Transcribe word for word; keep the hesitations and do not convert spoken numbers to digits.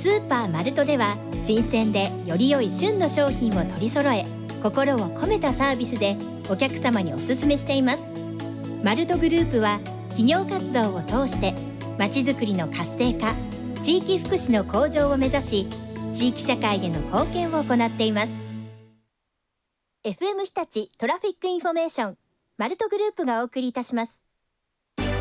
スーパーマルトでは新鮮でより良い旬の商品を取り揃え、心を込めたサービスでお客様にお勧めしています。マルトグループは企業活動を通してまちづくりの活性化、地域福祉の向上を目指し、地域社会への貢献を行っています。 エフエム 日立トラフィックインフォメーション、マルトグループがお送りいたします。